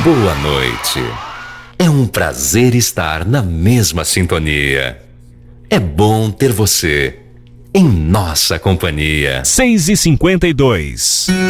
boa noite. É um prazer estar na mesma sintonia. É bom ter você em nossa companhia. 6h52.